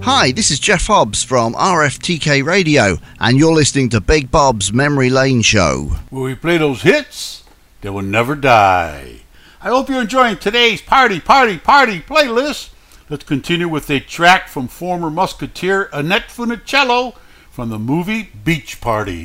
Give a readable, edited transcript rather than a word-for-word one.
Hi, this is Jeff Hobbs from RFTK Radio, and you're listening to Big Bob's Memory Lane Show, where we play those hits that will never die. I hope you're enjoying today's party playlist. Let's continue with a track from former Musketeer Annette Funicello from the movie Beach Party.